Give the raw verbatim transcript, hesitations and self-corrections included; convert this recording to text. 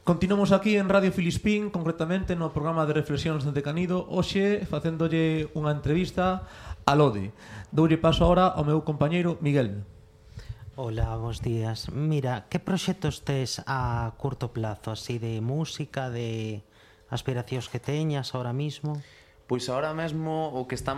Continuamos aquí en Radio Filispín, concretamente no programa de reflexións de Decanido, hoxe facéndolle unha entrevista a Lode. Doulle paso ahora ao meu compañeiro Miguel. Hola, bons días. Mira, que proxectos tes a curto plazo, así de música, de aspiracións que teñas ahora mismo? Pois ahora mesmo o que estamos